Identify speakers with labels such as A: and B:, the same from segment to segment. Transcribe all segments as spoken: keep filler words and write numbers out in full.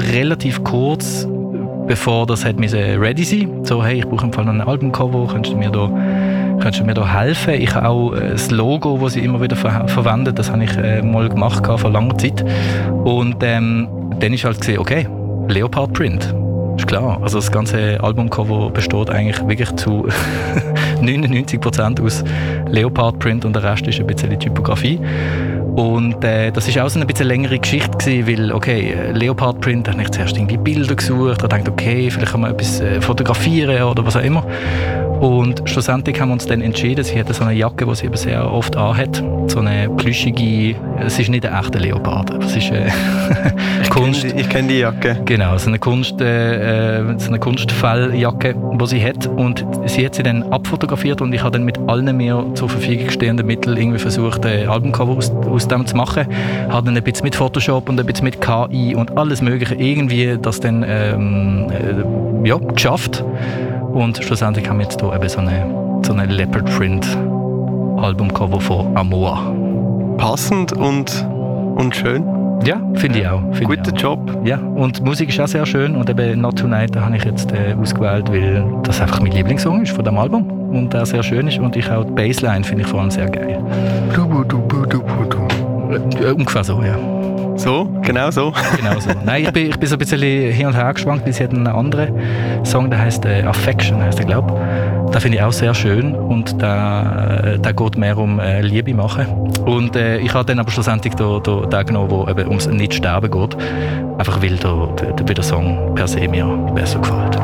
A: relativ kurz, bevor das hat ready sein. So, hey, ich brauche im Fall noch ein Albumcover, könntest du mir da, könntest du mir da helfen? Ich habe auch äh, das Logo, das sie immer wieder ver- verwendet, das habe ich äh, mal gemacht vor langer Zeit. Und ähm, dann ist halt gesehen, okay, Leopard Print. Ist klar. Also das ganze Albumcover besteht eigentlich wirklich zu neunundneunzig Prozent aus Leopard Print und der Rest ist ein bisschen Typografie. Und äh, das war auch so eine bisschen längere Geschichte gewesen, weil, okay, Leopard Print, da habe ich zuerst irgendwie Bilder gesucht, da dachte okay, vielleicht kann man etwas äh, fotografieren oder was auch immer. Und schlussendlich haben wir uns dann entschieden, sie hat so eine Jacke, die sie eben sehr oft anhat, so eine plüschige, es ist nicht ein echter Leopard, es ist äh, Kunst.
B: Ich kenne die, kenn die Jacke.
A: Genau, so eine, Kunst, äh, so eine Kunstfelljacke, die sie hat. Und sie hat sie dann abfotografiert und ich habe dann mit allen mir zur Verfügung stehenden Mitteln irgendwie versucht, ein Albumcover aus, aus dem zu machen. Habe dann ein bisschen mit Photoshop und ein bisschen mit K I und alles Mögliche irgendwie das dann ähm, äh, ja, geschafft. Und schlussendlich haben wir jetzt hier eben so eine, so eine Leopard Print Albumcover von Amor.
B: Passend und, und schön.
A: Ja, finde ich auch. Find
B: Guter
A: ich auch.
B: Job.
A: Ja, und die Musik ist auch sehr schön und eben Not Tonight habe ich jetzt äh, ausgewählt, weil das einfach mein Lieblingssong ist von dem Album und der sehr schön ist und ich auch die Bassline finde ich vor allem sehr geil.
B: Du, du, du, du, du.
A: Äh, ungefähr so, ja.
B: So, genau so.
A: Genau so. Nein, ich bin, ich bin so ein bisschen hin und her geschwankt, weil sie hat einen anderen Song, der heißt äh, Affection, heißt der, glaube ich. Den finde ich auch sehr schön und der, äh, der geht mehr um äh, Liebe machen. Und äh, ich habe dann aber schlussendlich den, den, den genommen, wo eben ums Nicht-Sterben geht. Einfach weil der, der, der Song per se mir besser gefällt.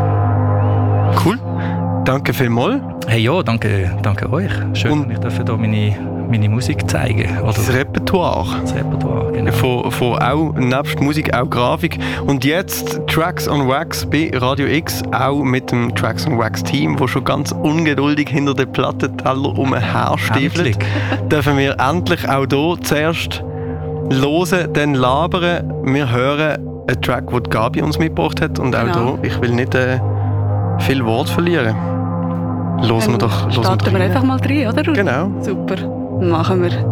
B: Cool. Danke vielmals.
A: Hey ja, danke, danke euch. Schön,
B: Und
A: dass ich hier meine, meine Musik zeigen oder
B: das Repertoire.
A: das Repertoire, genau.
B: Von, von auch, nebst Musik auch Grafik. Und jetzt Tracks on Wax bei Radio X, auch mit dem Tracks on Wax Team, das schon ganz ungeduldig hinter den Plattenteller umherstiefelt. Dürfen wir endlich auch hier zuerst hören, dann labern. Wir hören einen Track, den Gabi uns mitgebracht hat. Und auch
C: Genau.
B: hier, ich will nicht äh, viel Wort verlieren. Hören wir doch, hören wir
C: Starten
B: doch
C: wir
B: rein.
C: einfach mal rein, oder?
B: Genau.
C: Super, machen wir.